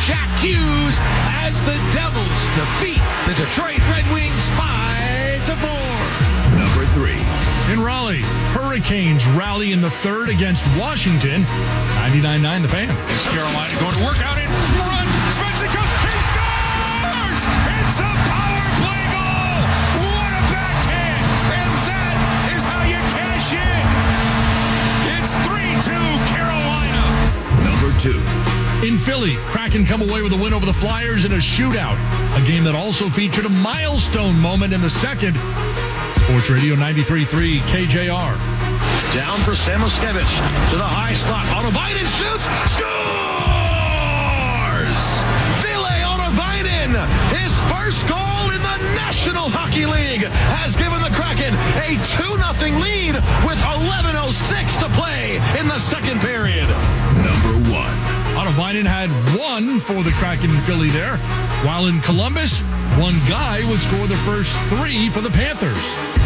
Jack Hughes as the Devils defeat the Detroit Red Wings 5-4. Number 3. In Raleigh, Hurricanes rally in the third against Washington. 99-9 the Fan. It's Carolina going to work out in front. Svechnikov, he scores! It's a power play goal! What a backhand! And that is how you cash in. It's 3-2 Carolina. Number 2. In Philly, Kraken come away with a win over the Flyers in a shootout. A game that also featured a milestone moment in the second. Sports Radio 93.3 KJR. Down for Samoskevich to the high slot. Autovainen shoots. Scores! Ville Autovainen, his first goal in the National Hockey League, has given the Kraken a 2-0 lead with 11:06 to play in the second period. Number 1. Autovainen had one for the Kraken in Philly there, while in Columbus, one guy would score the first 3 for the Panthers.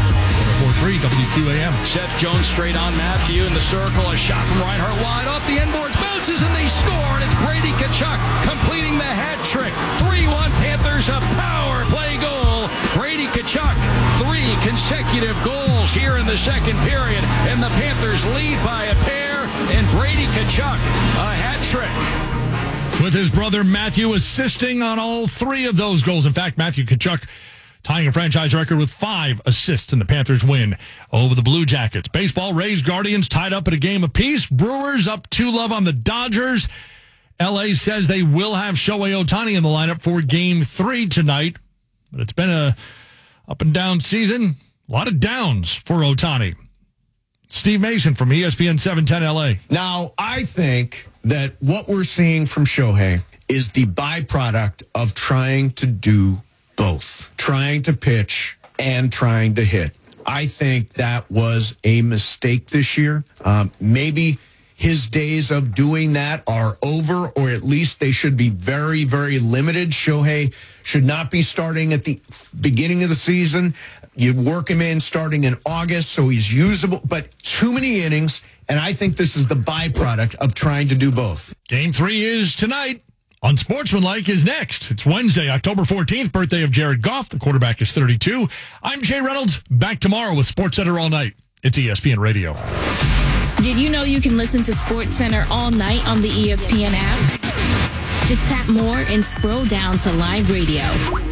4-3 WQAM. Seth Jones straight on Matthew in the circle. A shot from Reinhart wide off the inboards. Bounces and they score. And it's Brady Tkachuk completing the hat trick. 3-1 Panthers, a power play goal. Brady Tkachuk, 3 consecutive goals here in the second period. And the Panthers lead by a pair. And Brady Tkachuk, a hat trick. With his brother Matthew assisting on all 3 of those goals. In fact, Matthew Tkachuk tying a franchise record with 5 assists in the Panthers' win over the Blue Jackets. Baseball, Rays, Guardians tied up at a game apiece. Brewers up 2-0 on the Dodgers. L.A. says they will have Shohei Ohtani in the lineup for Game 3 tonight. But it's been a up-and-down season. A lot of downs for Ohtani. Steve Mason from ESPN 710 L.A. Now, I think that what we're seeing from Shohei is the byproduct of trying to do both, trying to pitch and trying to hit. I think that was a mistake this year. Maybe his days of doing that are over, or at least they should be very, very limited. Shohei should not be starting at the beginning of the season. You work him in starting in August, so he's usable, but too many innings, and I think this is the byproduct of trying to do both. Game 3 is tonight. Unsportsmanlike is next. It's Wednesday, October 14th, birthday of Jared Goff. The quarterback is 32. I'm Jay Reynolds. Back tomorrow with SportsCenter All Night. It's ESPN Radio. Did you know you can listen to SportsCenter all night on the ESPN app? Just tap more and scroll down to live radio.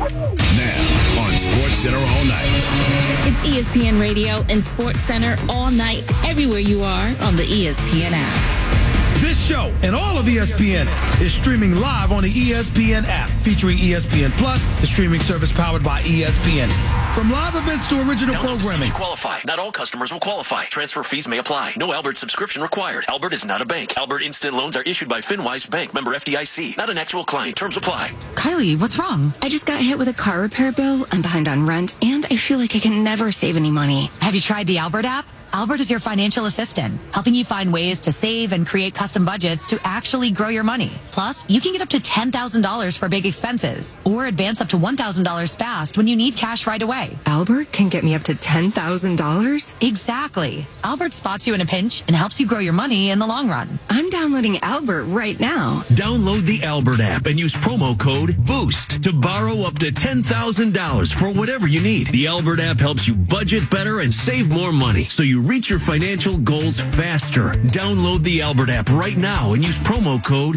Now on SportsCenter All Night. It's ESPN Radio and SportsCenter all night, everywhere you are on the ESPN app. This show and all of ESPN is streaming live on the ESPN app, featuring ESPN Plus, the streaming service powered by ESPN. From live events to original programming. You qualify. Not all customers will qualify. Transfer fees may apply. No Albert subscription required. Albert is not a bank. Albert Instant Loans are issued by FinWise Bank, member FDIC. Not an actual client. Terms apply. Kylie, what's wrong? I just got hit with a car repair bill. I'm behind on rent, and I feel like I can never save any money. Have you tried the Albert app? Albert is your financial assistant, helping you find ways to save and create custom budgets to actually grow your money. Plus, you can get up to $10,000 for big expenses or advance up to $1,000 fast when you need cash right away. Albert can get me up to $10,000? Exactly. Albert spots you in a pinch and helps you grow your money in the long run. I'm downloading Albert right now. Download the Albert app and use promo code BOOST to borrow up to $10,000 for whatever you need. The Albert app helps you budget better and save more money, so you reach your financial goals faster. Download the Albert app right now and use promo code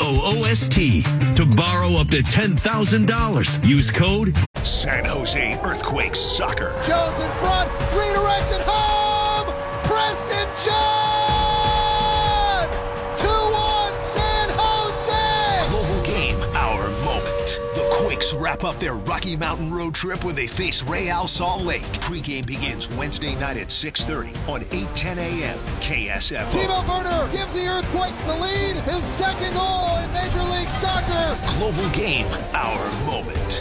BOOST to borrow up to $10,000. Use code San Jose Earthquakes Soccer. Jones in front, redirected home, Preston John! 2-1 San Jose! Global game, our moment. The Quakes wrap up their Rocky Mountain road trip when they face Real Salt Lake. Pre-game begins Wednesday night at 6:30 on 8:10 a.m. KSFO. Timo Werner gives the Earthquakes the lead, his second goal in Major League Soccer. Global game, our moment.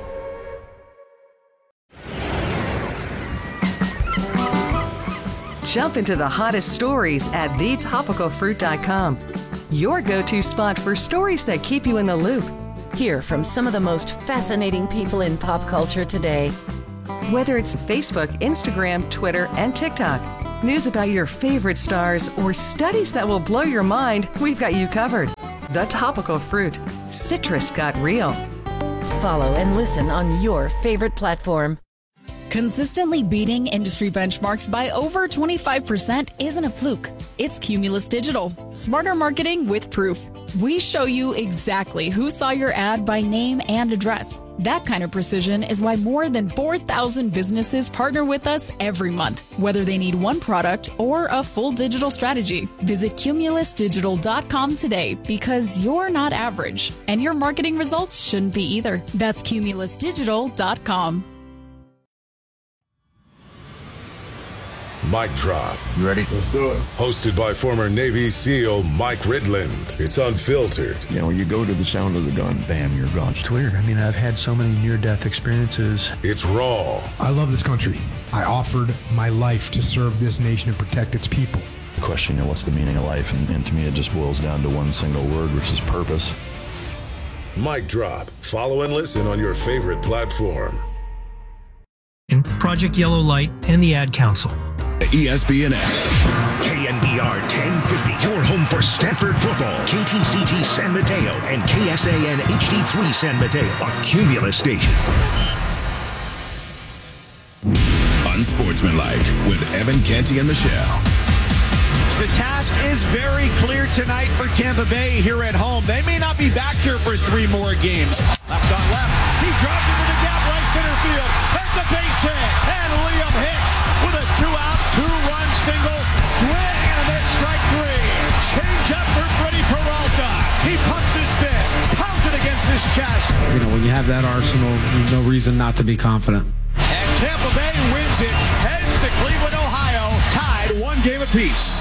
Jump into the hottest stories at thetopicalfruit.com. Your go-to spot for stories that keep you in the loop. Hear from some of the most fascinating people in pop culture today. Whether it's Facebook, Instagram, Twitter, and TikTok, news about your favorite stars, or studies that will blow your mind, we've got you covered. The Topical Fruit. Citrus got real. Follow and listen on your favorite platform. Consistently beating industry benchmarks by over 25% isn't a fluke. It's Cumulus Digital. Smarter marketing with proof. We show you exactly who saw your ad by name and address. That kind of precision is why more than 4,000 businesses partner with us every month, whether they need one product or a full digital strategy. Visit cumulusdigital.com today because you're not average, and your marketing results shouldn't be either. That's cumulusdigital.com. Mic Drop. You ready? Let's do it. Hosted by former Navy SEAL Mike Ridland. It's unfiltered. You know, you go to the sound of the gun, bam, you're gone. It's weird. I mean, I've had so many near-death experiences. It's raw. I love this country. I offered my life to serve this nation and protect its people. The question, what's the meaning of life? And to me, it just boils down to one single word, which is purpose. Mic Drop. Follow and listen on your favorite platform. Project Yellow Light and the Ad Council. ESPN app. KNBR 1050, your home for Stanford football. KTCT San Mateo and KSAN HD3 San Mateo, a Cumulus station. Unsportsmanlike with Evan Canty and Michelle. The task is very clear tonight for Tampa Bay here at home. They may not be back here for 3 more games. Left on left. He drives into the gap right center field. That's a base hit. And Liam Hicks with a 2-out, 2-run single. Swing and a miss, strike 3. Change up for Freddie Peralta. He pumps his fist. Pounds it against his chest. You know, when you have that arsenal, there's no reason not to be confident. And Tampa Bay wins it. Heads to Cleveland, Ohio. Tied 1 game apiece.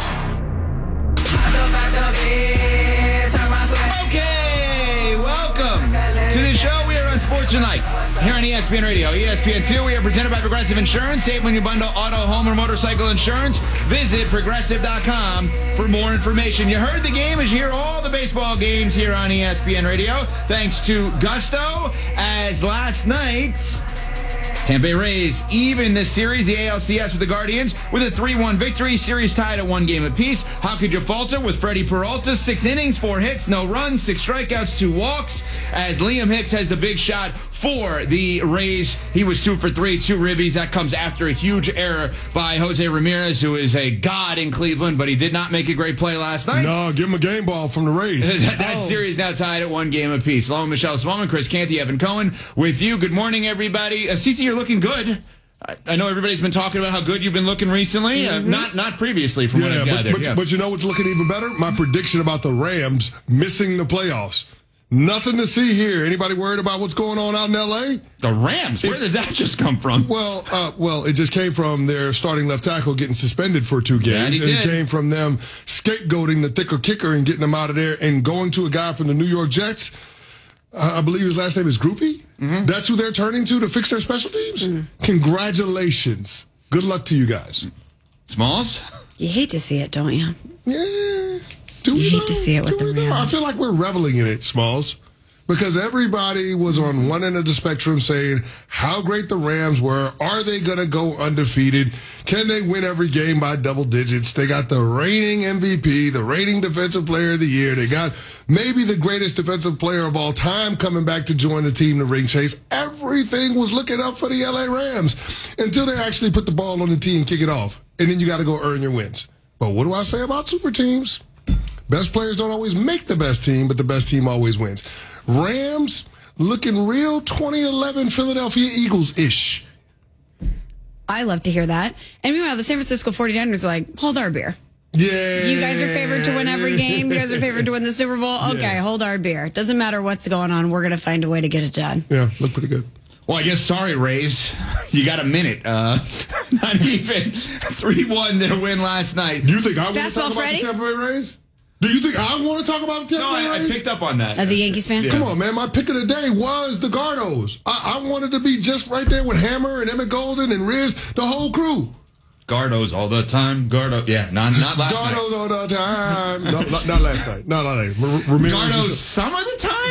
Okay, welcome to the show. We are on Sportsmanlike here on ESPN Radio. ESPN2, we are presented by Progressive Insurance. Save when you bundle auto, home, or motorcycle insurance. Visit Progressive.com for more information. You heard the game as you hear all the baseball games here on ESPN Radio. Thanks to Gusto, as last night Tampa Bay Rays even this series, the ALCS with the Guardians, with a 3-1 victory. Series tied at 1 game apiece. How could you falter with Freddie Peralta? 6 innings, 4 hits, no runs, 6 strikeouts, 2 walks. As Liam Hicks has the big shot for the Rays. He was 2 for 3, 2 ribbies. That comes after a huge error by Jose Ramirez, who is a god in Cleveland, but he did not make a great play last night. No, give him a game ball from the Rays. That series now tied at 1 game apiece. Along with Michelle Smallman, Chris Canty, Evan Cohen with you. Good morning, everybody. Cece, you're looking good. I know everybody's been talking about how good you've been looking recently. Not previously, from what I've gathered. But you know what's looking even better? My prediction about the Rams missing the playoffs. Nothing to see here. Anybody worried about what's going on out in L.A.? The Rams? Where did that just come from? Well, it just came from their starting left tackle getting suspended for 2 games. Yeah, it came from them scapegoating the thicker kicker and getting him out of there and going to a guy from the New York Jets. I believe his last name is Groupie. Mm-hmm. That's who they're turning to fix their special teams. Mm-hmm. Congratulations. Good luck to you guys. Smalls? You hate to see it, don't you? Yeah. You hate to see it with the Rams. I feel like we're reveling in it, Smalls, because everybody was on one end of the spectrum saying how great the Rams were. Are they going to go undefeated? Can they win every game by double digits? They got the reigning MVP, the reigning defensive player of the year. They got maybe the greatest defensive player of all time coming back to join the team to ring chase. Everything was looking up for the LA Rams until they actually put the ball on the tee and kick it off. And then you got to go earn your wins. But what do I say about super teams? Best players don't always make the best team, but the best team always wins. Rams looking real 2011 Philadelphia Eagles-ish. I love to hear that. And meanwhile, the San Francisco 49ers are like, hold our beer. Yeah. You guys are favored to win every game. You guys are favored to win the Super Bowl. Okay, hold our beer. Doesn't matter what's going on. We're going to find a way to get it done. Yeah, look pretty good. Well, I guess, sorry, Rays. You got a minute. Not even 3-1 their win last night. Do you think I want to Fastball talk about Freddy? the Tampa Bay Rays? Do you think I want to talk about the Tampa Bay Rays? I picked up on that. As a Yankees fan? Yeah. Come on, man. My pick of the day was the Gardos. I wanted to be just right there with Hammer and Emmett Golden and Riz, the whole crew. Gardos all the time. Yeah, not last night. Gardos all the time. No, not last night. Not last night. Gardos some of the time?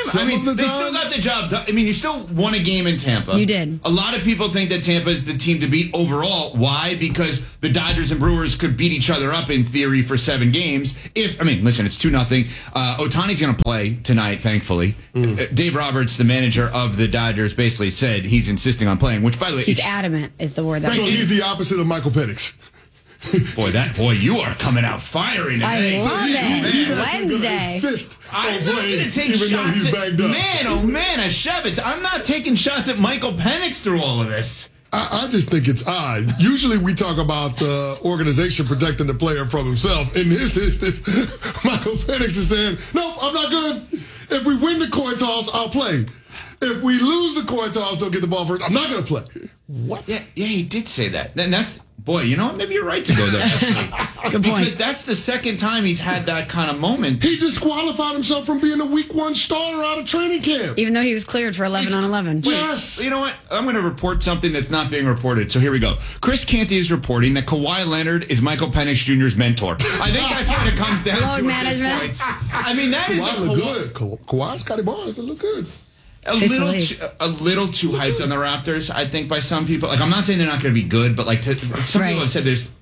They still got the job done. I mean, you still won a game in Tampa. You did. A lot of people think that Tampa is the team to beat overall. Why? Because the Dodgers and Brewers could beat each other up in theory for 7 games. Listen, it's 2-0. Ohtani's going to play tonight, thankfully. Dave Roberts, the manager of the Dodgers, basically said he's insisting on playing, which, by the way... He's adamant is the word. So he's the opposite of Michael Penix. Boy, you are coming out firing today. I love it. Wednesday. I'm not going to take shots at... Man, oh man, Shevitz. I'm not taking shots at Michael Penix through all of this. I just think it's odd. Usually we talk about the organization protecting the player from himself. In this instance, Michael Penix is saying, nope, I'm not good. If we win the coin toss, I'll play. If we lose the coin toss, don't get the ball first, I'm not going to play. What? Yeah, he did say that. And that's... Boy, you know what? Maybe you're right to go there. Good point. Because that's the second time he's had that kind of moment. He disqualified himself from being a week 1 starter out of training camp. Even though he was cleared for 11 on 11. Yes. You know what? I'm going to report something that's not being reported. So here we go. Chris Canty is reporting that Kawhi Leonard is Michael Penix Jr.'s mentor. I think that's what it comes down to management. at this point. I mean, that Kawhi look good. Kawhi's got bars that look good. A little too hyped on the Raptors, I think, by some people. Like, I'm not saying they're not going to be good, but like some people have said there's...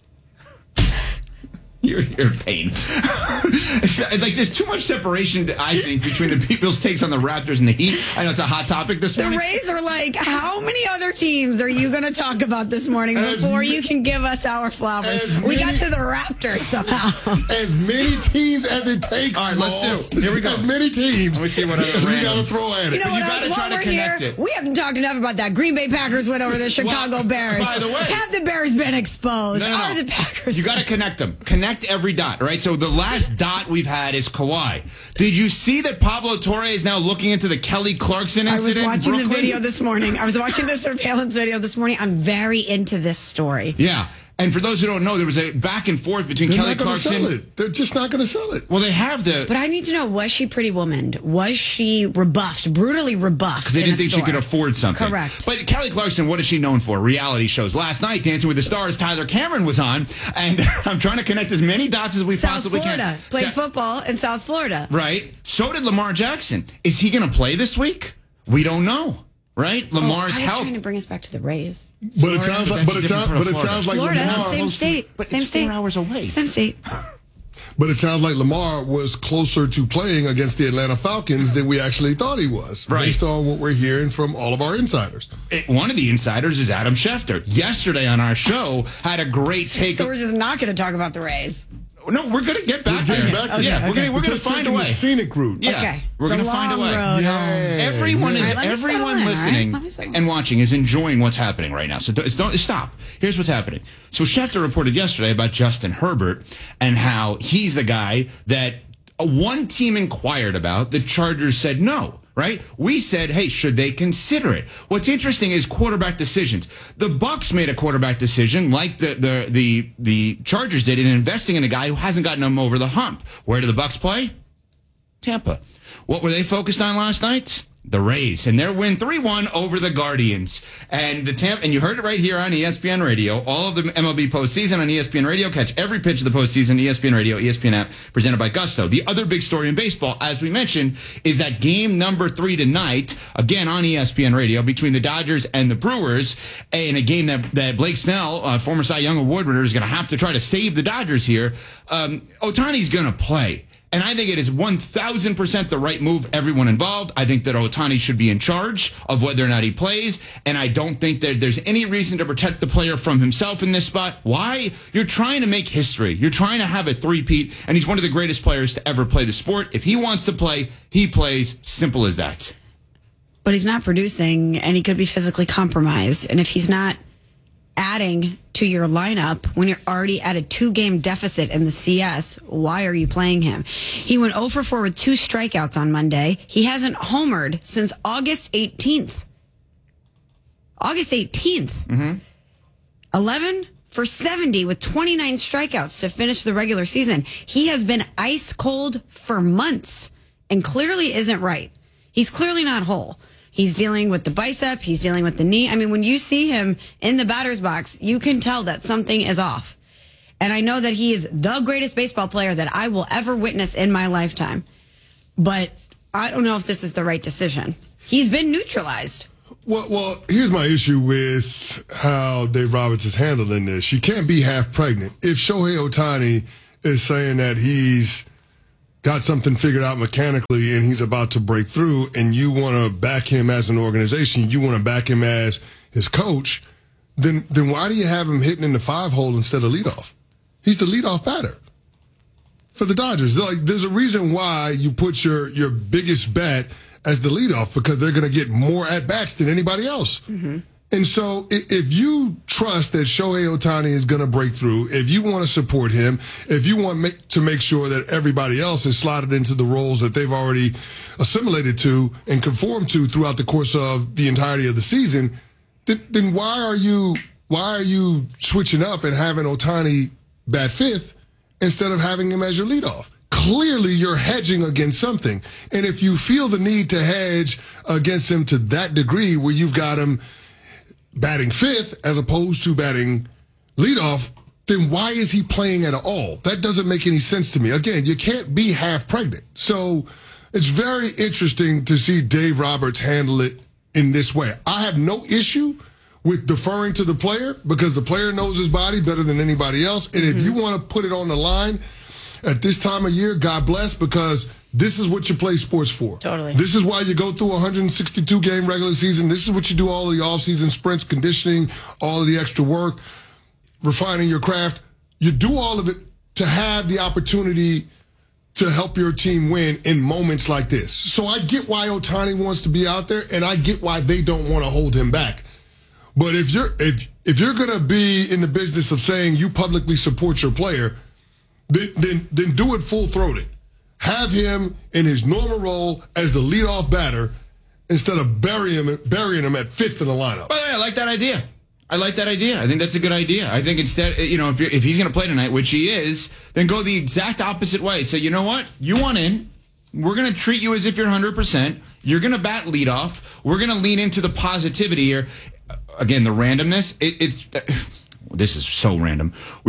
You're in pain. Like, there's too much separation, I think, between the people's takes on the Raptors and the Heat. I know it's a hot topic this morning. The Rays are like, how many other teams are you going to talk about this morning before you can give us our flowers? We got to the Raptors somehow. As many teams as it takes. All right, let's do. Here we go. As many teams. Let me see what other we got to throw at it. You know what else? While we're here, we haven't talked enough about that. Green Bay Packers went over the Chicago Bears. By the way, have the Bears been exposed? No. Are the Packers? You got to connect them. Connect every dot, right? So the last dot we've had is Kawhi. Did you see that Pablo Torre is now looking into the Kelly Clarkson incident? I was watching the video this morning. I was watching the surveillance video this morning. I'm very into this story. Yeah. And for those who don't know, there was a back and forth between Kelly Clarkson. Sell it. They're just not going to sell it. Well, they have the... But I need to know, was she Pretty Womaned? Was she rebuffed, brutally rebuffed? Because they didn't think she could afford something. Correct. But Kelly Clarkson, what is she known for? Reality shows. Last night, Dancing with the Stars, Tyler Cameron was on, and I'm trying to connect as many dots as we possibly can. South Florida. Played football in South Florida. Right. So did Lamar Jackson. Is he going to play this week? We don't know. Right, Lamar's health. I was trying to bring us back to the Rays. But it sounds like, Florida, Lamar, same state, but same it's state, 4 hours away. Same state. But it sounds like Lamar was closer to playing against the Atlanta Falcons than we actually thought he was, based on what we're hearing from all of our insiders. One of the insiders is Adam Schefter. Yesterday on our show, had a great take. So we're just not going to talk about the Rays. No, we're going to get back there. We're going to find a way. The scenic route. Yeah, okay. We're going to find a way. Everyone listening and watching is enjoying what's happening right now. So don't stop. Here's what's happening. So Schefter reported yesterday about Justin Herbert and how he's the guy that one team inquired about. The Chargers said no. Right? We said, hey, should they consider it? What's interesting is quarterback decisions. The Bucs made a quarterback decision like the Chargers did in investing in a guy who hasn't gotten them over the hump. Where do the Bucs play? Tampa. What were they focused on last night? The Rays, and their win 3-1 over the Guardians. And and you heard it right here on ESPN Radio. All of the MLB postseason on ESPN Radio. Catch every pitch of the postseason, ESPN Radio, ESPN app, presented by Gusto. The other big story in baseball, as we mentioned, is that game number 3 tonight, again on ESPN Radio, between the Dodgers and the Brewers, in a game that Blake Snell, former Cy Young Award winner, is going to have to try to save the Dodgers here. Ohtani's going to play. And I think it is 1,000% the right move, everyone involved. I think that Ohtani should be in charge of whether or not he plays. And I don't think that there's any reason to protect the player from himself in this spot. Why? You're trying to make history. You're trying to have a three-peat. And he's one of the greatest players to ever play the sport. If he wants to play, he plays. Simple as that. But he's not producing, and he could be physically compromised. And if he's not adding to your lineup when you're already at a 2-game deficit in the CS, why are you playing him? He went 0 for 4 with 2 strikeouts on Monday. He hasn't homered since August 18th. August 18th. Mm-hmm. 11 for 70 with 29 strikeouts to finish the regular season. He has been ice cold for months and clearly isn't right. He's clearly not whole. He's dealing with the bicep. He's dealing with the knee. I mean, when you see him in the batter's box, you can tell that something is off. And I know that he is the greatest baseball player that I will ever witness in my lifetime. But I don't know if this is the right decision. He's been neutralized. Well, here's my issue with how Dave Roberts is handling this. You can't be half pregnant. If Shohei Ohtani is saying that he's got something figured out mechanically and he's about to break through, and you want to back him as an organization, you want to back him as his coach, then why do you have him hitting in the 5-hole instead of leadoff? He's the leadoff batter for the Dodgers. Like, there's a reason why you put your biggest bat as the leadoff, because they're going to get more at-bats than anybody else. Mm-hmm. And so if you trust that Shohei Ohtani is going to break through, if you want to support him, if you want to make sure that everybody else is slotted into the roles that they've already assimilated to and conformed to throughout the course of the entirety of the season, then why are you switching up and having Ohtani bat fifth instead of having him as your leadoff? Clearly, you're hedging against something. And if you feel the need to hedge against him to that degree where you've got him batting fifth as opposed to batting leadoff, then why is he playing at all? That doesn't make any sense to me. Again, you can't be half pregnant. So it's very interesting to see Dave Roberts handle it in this way. I have no issue with deferring to the player because the player knows his body better than anybody else. And if you want to put it on the line at this time of year, God bless, because this is what you play sports for. Totally. This is why you go through a 162-game regular season. This is what you do all of the off-season sprints, conditioning, all of the extra work, refining your craft. You do all of it to have the opportunity to help your team win in moments like this. So I get why Ohtani wants to be out there, and I get why they don't want to hold him back. But if you're going to be in the business of saying you publicly support your player, then do it full-throated. Have him in his normal role as the leadoff batter instead of burying him at fifth in the lineup. By the way, I like that idea. I think that's a good idea. I think instead, if he's going to play tonight, which he is, then go the exact opposite way. So you know what? You want in. We're going to treat you as if you're 100%. You're going to bat leadoff. We're going to lean into the positivity here. Again, the randomness, this is so random.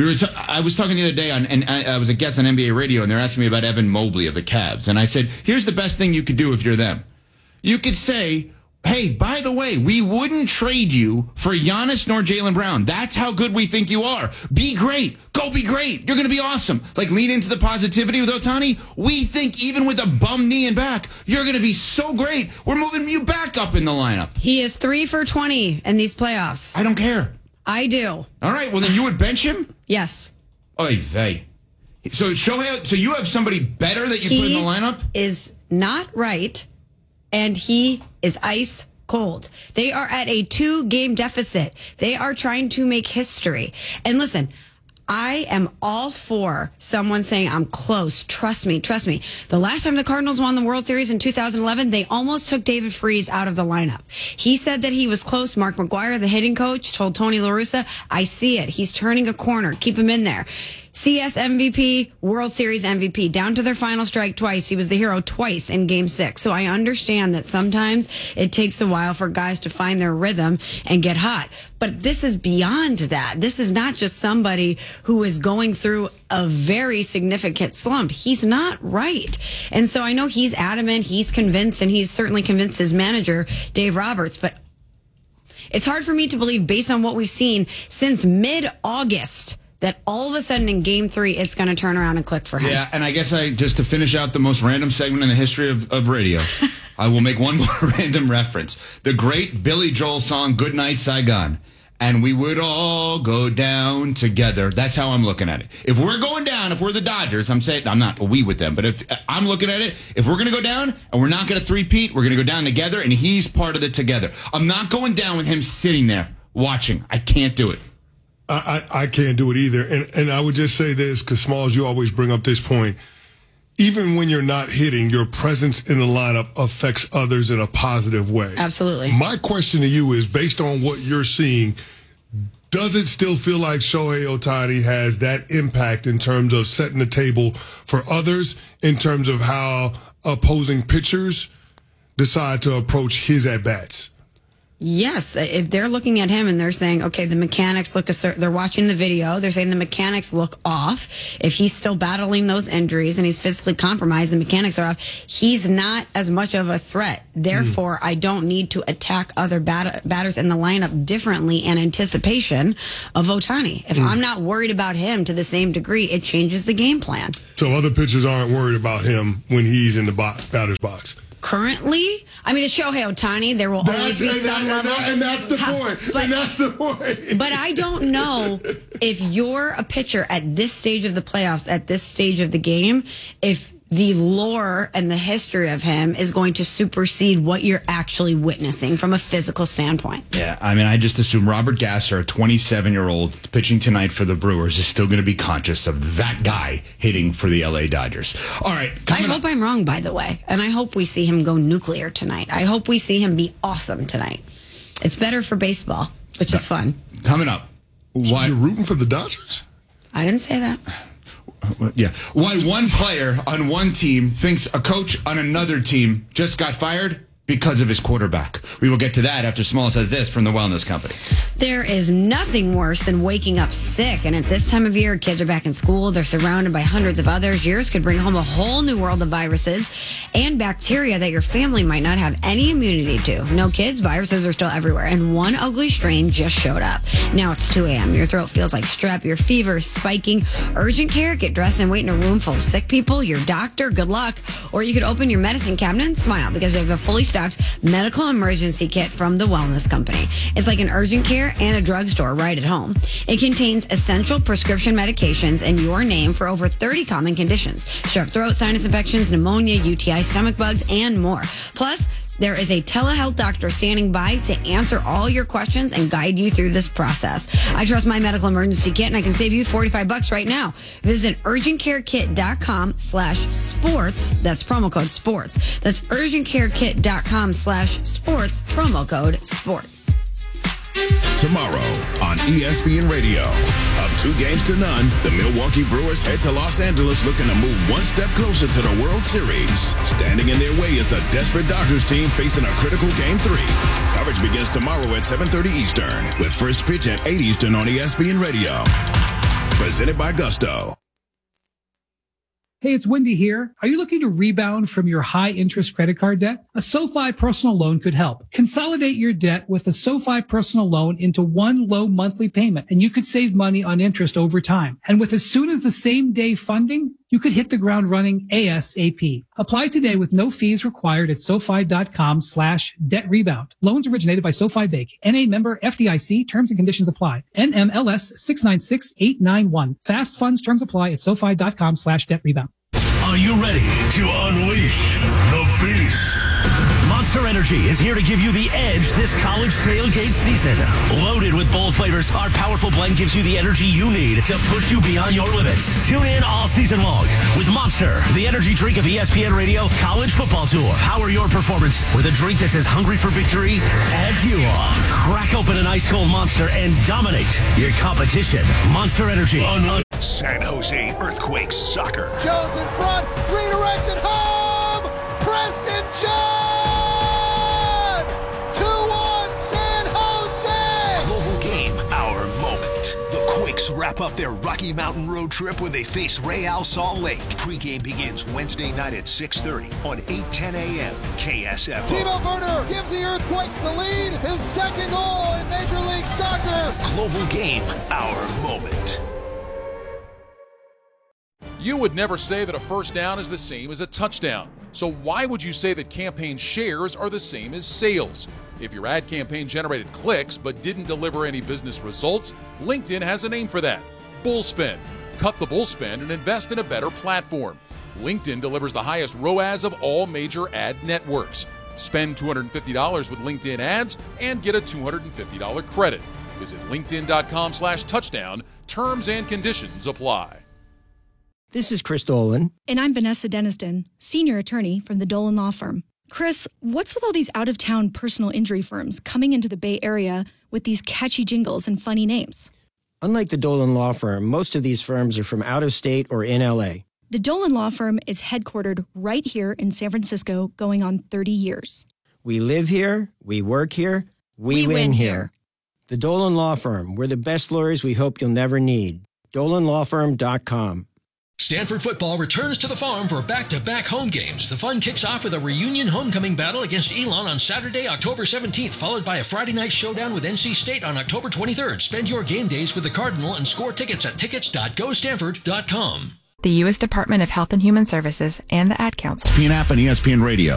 I was talking the other day, and I was a guest on NBA radio, and they're asking me about Evan Mobley of the Cavs. And I said, here's the best thing you could do if you're them. You could say, hey, by the way, we wouldn't trade you for Giannis nor Jaylen Brown. That's how good we think you are. Be great. Go be great. You're going to be awesome. Like, lean into the positivity with Ohtani. We think even with a bum knee and back, you're going to be so great. We're moving you back up in the lineup. He is 3 for 20 in these playoffs. I don't care. I do. All right. Well, then you would bench him? Yes. Oy vey. So you have somebody better that you put in the lineup? He is not right, and he is ice cold. They are at a 2-game deficit. They are trying to make history. And listen, I am all for someone saying, I'm close. Trust me. The last time the Cardinals won the World Series in 2011, they almost took David Freese out of the lineup. He said that he was close. Mark McGwire, the hitting coach, told Tony La Russa, I see it. He's turning a corner. Keep him in there. CS MVP, World Series MVP, down to their final strike twice. He was the hero twice in Game 6. So I understand that sometimes it takes a while for guys to find their rhythm and get hot. But this is beyond that. This is not just somebody who is going through a very significant slump. He's not right. And so I know he's adamant, he's convinced, and he's certainly convinced his manager, Dave Roberts. But it's hard for me to believe, based on what we've seen since mid-August, that all of a sudden in Game 3, it's going to turn around and click for him. Yeah, and I guess just to finish out the most random segment in the history of radio, I will make one more random reference. The great Billy Joel song, Good Night, Saigon. And we would all go down together. That's how I'm looking at it. If we're going down, if we're the Dodgers, I'm saying, I'm not we with them, but if I'm looking at it, if we're going to go down and we're not going to three-peat, we're going to go down together, and he's part of it together. I'm not going down with him sitting there watching. I can't do it. I can't do it either. And I would just say this, because Smalls, you always bring up this point. Even when you're not hitting, your presence in the lineup affects others in a positive way. Absolutely. My question to you is, based on what you're seeing, does it still feel like Shohei Ohtani has that impact in terms of setting the table for others, in terms of how opposing pitchers decide to approach his at-bats? Yes, if they're looking at him and they're saying, okay, the mechanics look they're watching the video, they're saying the mechanics look off. If he's still battling those injuries and he's physically compromised, the mechanics are off. He's not as much of a threat. Therefore, I don't need to attack other batters in the lineup differently in anticipation of Ohtani. If I'm not worried about him to the same degree, it changes the game plan. So other pitchers aren't worried about him when he's in the batter's box. Currently, I mean, it's Shohei Ohtani. There will always be some level. And that's the point. But I don't know if you're a pitcher at this stage of the playoffs, at this stage of the game, if the lore and the history of him is going to supersede what you're actually witnessing from a physical standpoint. Yeah, I mean, I just assume Robert Gasser, a 27-year-old pitching tonight for the Brewers, is still going to be conscious of that guy hitting for the LA Dodgers. All right. I hope I'm wrong, by the way. And I hope we see him go nuclear tonight. I hope we see him be awesome tonight. It's better for baseball, which is fun. Coming up. Why you're rooting for the Dodgers? I didn't say that. Yeah. Why one player on one team thinks a coach on another team just got fired because of his quarterback. We will get to that after Small says this from the Wellness Company. There is nothing worse than waking up sick. And at this time of year, kids are back in school. They're surrounded by hundreds of others. Yours could bring home a whole new world of viruses and bacteria that your family might not have any immunity to. No kids, viruses are still everywhere. And one ugly strain just showed up. Now it's 2 a.m. Your throat feels like strep. Your fever is spiking. Urgent care, get dressed and wait in a room full of sick people. Your doctor, good luck. Or you could open your medicine cabinet and smile because you have a fully stocked medical emergency kit from the Wellness Company. It's like an urgent care and a drugstore right at home. It contains essential prescription medications in your name for over 30 common conditions: strep throat, sinus infections, pneumonia, UTI, stomach bugs, and more. Plus, there is a telehealth doctor standing by to answer all your questions and guide you through this process. I trust my medical emergency kit, and I can save you $45 right now. Visit urgentcarekit.com/sports. That's promo code sports. That's urgentcarekit.com/sports, promo code sports. Tomorrow on ESPN Radio. Up 2-0, the Milwaukee Brewers head to Los Angeles looking to move one step closer to the World Series. Standing in their way is a desperate Dodgers team facing a critical Game 3. Coverage begins tomorrow at 7:30 Eastern with first pitch at 8 Eastern on ESPN Radio. Presented by Gusto. Hey, it's Wendy here. Are you looking to rebound from your high-interest credit card debt? A SoFi personal loan could help. Consolidate your debt with a SoFi personal loan into one low monthly payment, and you could save money on interest over time. And with as soon as the same-day funding, you could hit the ground running ASAP. Apply today with no fees required at SoFi.com/debt rebound. Loans originated by SoFi Bank. NA member FDIC. Terms and conditions apply. NMLS 696891. Fast funds terms apply at SoFi.com/debt rebound. Are you ready to unleash the beast? Monster Energy is here to give you the edge this college tailgate season. Loaded with bold flavors, our powerful blend gives you the energy you need to push you beyond your limits. Tune in all season long with Monster, the energy drink of ESPN Radio College Football Tour. Power your performance with a drink that's as hungry for victory as you are. Crack open an ice-cold Monster and dominate your competition. Monster Energy. San Jose Earthquakes soccer. Jones in front, redirected home! Preston John! 2-1 San Jose! Global game, our moment. The Quakes wrap up their Rocky Mountain road trip when they face Real Salt Lake. Pre-game begins Wednesday night at 6:30 on 8:10 a.m. KSFO. Timo Werner gives the Earthquakes the lead. His second goal in Major League Soccer. Global game, our moment. You would never say that a first down is the same as a touchdown. So why would you say that campaign shares are the same as sales? If your ad campaign generated clicks but didn't deliver any business results, LinkedIn has a name for that: Bullspend. Cut the bullspend and invest in a better platform. LinkedIn delivers the highest ROAS of all major ad networks. Spend $250 with LinkedIn ads and get a $250 credit. Visit linkedin.com/touchdown. Terms and conditions apply. This is Chris Dolan. And I'm Vanessa Deniston, senior attorney from the Dolan Law Firm. Chris, what's with all these out-of-town personal injury firms coming into the Bay Area with these catchy jingles and funny names? Unlike the Dolan Law Firm, most of these firms are from out of state or in L.A. The Dolan Law Firm is headquartered right here in San Francisco, going on 30 years. We live here, we work here, We win here. The Dolan Law Firm. We're the best lawyers we hope you'll never need. DolanLawFirm.com. Stanford football returns to the Farm for back-to-back home games. The fun kicks off with a reunion homecoming battle against Elon on Saturday, October 17th, followed by a Friday night showdown with NC State on October 23rd. Spend your game days with the Cardinal and score tickets at tickets.gostanford.com. The U.S. Department of Health and Human Services and the Ad Council. ESPN app and ESPN Radio.